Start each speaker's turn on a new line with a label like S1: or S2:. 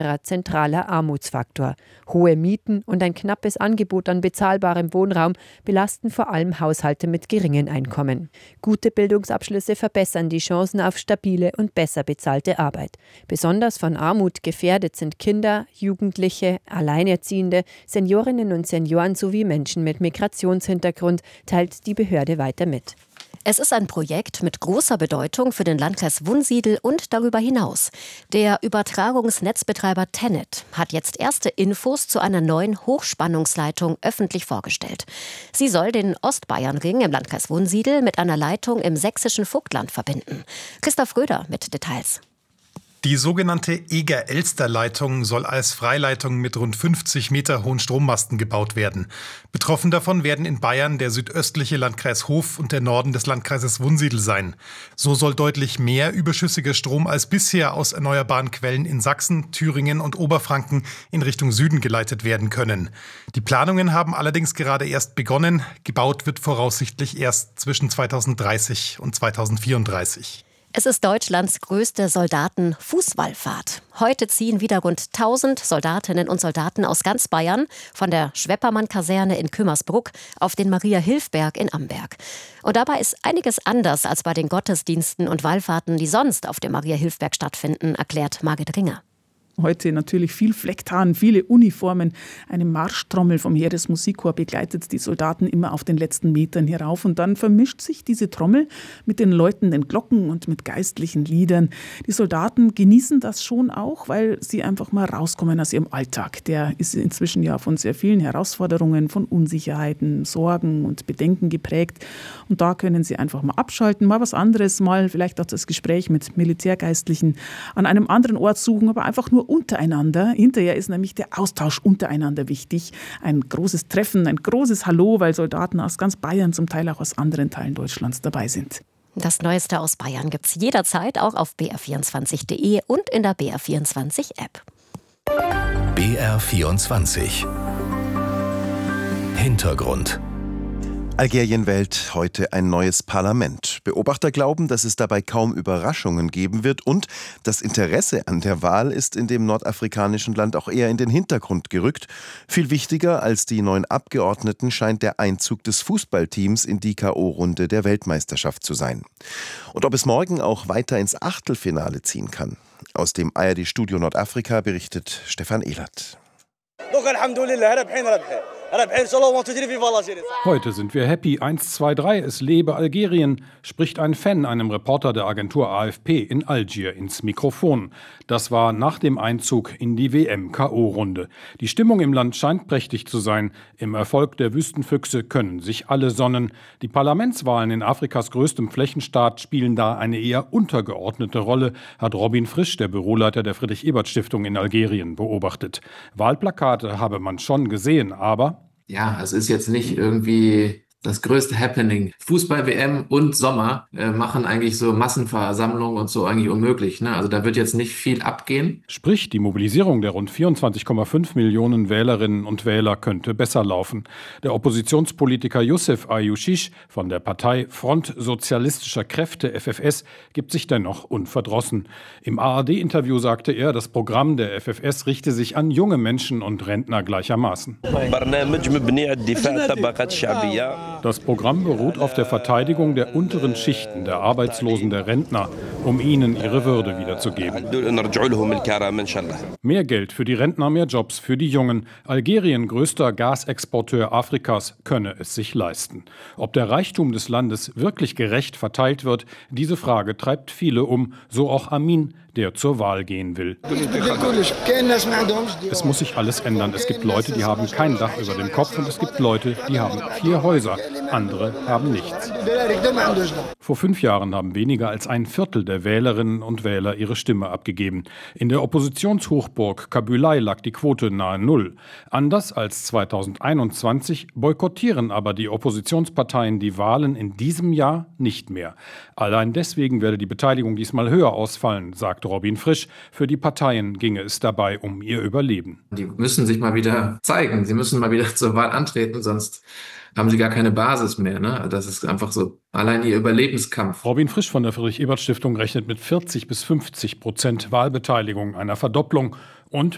S1: zentraler Armutsfaktor. Hohe Mieten und ein knappes Angebot an bezahlbarem Wohnraum belasten vor allem Haushalte mit geringen Einkommen. Gute Bildungsabschlüsse verbessern die Chancen auf stabile und besser bezahlte Arbeit. Besonders von Armut gefährdet sind Kinder, Jugendliche, Alleinerziehende, Seniorinnen und Senioren sowie Menschen mit Migrationshintergrund, teilt die Behörde weiter mit.
S2: Es ist ein Projekt mit großer Bedeutung für den Landkreis Wunsiedel und darüber hinaus. Der Übertragungsnetzbetreiber TenneT hat jetzt erste Infos zu einer neuen Hochspannungsleitung öffentlich vorgestellt. Sie soll den Ostbayernring im Landkreis Wunsiedel mit einer Leitung im sächsischen Vogtland verbinden. Christoph Röder mit Details.
S3: Die sogenannte Eger-Elster-Leitung soll als Freileitung mit rund 50 Meter hohen Strommasten gebaut werden. Betroffen davon werden in Bayern der südöstliche Landkreis Hof und der Norden des Landkreises Wunsiedel sein. So soll deutlich mehr überschüssiger Strom als bisher aus erneuerbaren Quellen in Sachsen, Thüringen und Oberfranken in Richtung Süden geleitet werden können. Die Planungen haben allerdings gerade erst begonnen. Gebaut wird voraussichtlich erst zwischen 2030 und 2034.
S2: Es ist Deutschlands größte Soldatenfußballfahrt. Heute ziehen wieder rund 1000 Soldatinnen und Soldaten aus ganz Bayern von der Schweppermann-Kaserne in Kümmersbruck auf den Maria-Hilf-Berg in Amberg. Und dabei ist einiges anders als bei den Gottesdiensten und Wallfahrten, die sonst auf dem Maria-Hilf-Berg stattfinden, erklärt Margit Ringer.
S4: Heute natürlich viel Flecktarn, viele Uniformen. Eine Marschtrommel vom Heeresmusikchor begleitet die Soldaten immer auf den letzten Metern herauf. Und dann vermischt sich diese Trommel mit den läutenden Glocken und mit geistlichen Liedern. Die Soldaten genießen das schon auch, weil sie einfach mal rauskommen aus ihrem Alltag. Der ist inzwischen ja von sehr vielen Herausforderungen, von Unsicherheiten, Sorgen und Bedenken geprägt. Und da können sie einfach mal abschalten, mal was anderes, mal vielleicht auch das Gespräch mit Militärgeistlichen an einem anderen Ort suchen, aber einfach nur untereinander. Hinterher ist nämlich der Austausch untereinander wichtig. Ein großes Treffen, ein großes Hallo, weil Soldaten aus ganz Bayern, zum Teil auch aus anderen Teilen Deutschlands dabei sind.
S2: Das Neueste aus Bayern gibt's jederzeit auch auf br24.de und in der BR24-App.
S5: BR24 Hintergrund.
S6: Algerien wählt heute ein neues Parlament. Beobachter glauben, dass es dabei kaum Überraschungen geben wird und das Interesse an der Wahl ist in dem nordafrikanischen Land auch eher in den Hintergrund gerückt. Viel wichtiger als die neuen Abgeordneten scheint der Einzug des Fußballteams in die K.O.-Runde der Weltmeisterschaft zu sein. Und ob es morgen auch weiter ins Achtelfinale ziehen kann. Aus dem ARD-Studio Nordafrika berichtet Stefan Ehlert.
S7: Heute sind wir happy. 1, 2, 3, es lebe Algerien, spricht ein Fan einem Reporter der Agentur AFP in Algier ins Mikrofon. Das war nach dem Einzug in die WM-K.O.-Runde. Die Stimmung im Land scheint prächtig zu sein. Im Erfolg der Wüstenfüchse können sich alle sonnen. Die Parlamentswahlen in Afrikas größtem Flächenstaat spielen da eine eher untergeordnete Rolle, hat Robin Frisch, der Büroleiter der Friedrich-Ebert-Stiftung in Algerien, beobachtet. Wahlplakate habe man schon gesehen, aber
S8: ja, es ist jetzt nicht irgendwie das größte Happening. Fußball-WM und Sommer machen eigentlich so Massenversammlungen und so eigentlich unmöglich. Ne? Also da wird jetzt nicht viel abgehen.
S7: Sprich, die Mobilisierung der rund 24,5 Millionen Wählerinnen und Wähler könnte besser laufen. Der Oppositionspolitiker Youssef Ayushish von der Partei Front Sozialistischer Kräfte FFS gibt sich dennoch unverdrossen. Im ARD-Interview sagte er, das Programm der FFS richte sich an junge Menschen und Rentner gleichermaßen. Das Programm beruht auf der Verteidigung der unteren Schichten, der Arbeitslosen, der Rentner, um ihnen ihre Würde wiederzugeben. Mehr Geld für die Rentner, mehr Jobs für die Jungen. Algerien, größter Gasexporteur Afrikas, könne es sich leisten. Ob der Reichtum des Landes wirklich gerecht verteilt wird, diese Frage treibt viele um, so auch Amin, der zur Wahl gehen will. Es muss sich alles ändern. Es gibt Leute, die haben kein Dach über dem Kopf und es gibt Leute, die haben 4 Häuser. Andere haben nichts. Vor 5 Jahren haben weniger als ein Viertel der Wählerinnen und Wähler ihre Stimme abgegeben. In der Oppositionshochburg Kabylei lag die Quote nahe Null. Anders als 2021 boykottieren aber die Oppositionsparteien die Wahlen in diesem Jahr nicht mehr. Allein deswegen werde die Beteiligung diesmal höher ausfallen, sagt Robin Frisch. Für die Parteien ginge es dabei um ihr Überleben.
S8: Die müssen sich mal wieder zeigen. Sie müssen mal wieder zur Wahl antreten, sonst haben sie gar keine Basis mehr. Ne? Das ist einfach so allein ihr Überlebenskampf.
S7: Robin Frisch von der Friedrich-Ebert-Stiftung rechnet mit 40 bis 50% Wahlbeteiligung, einer Verdopplung und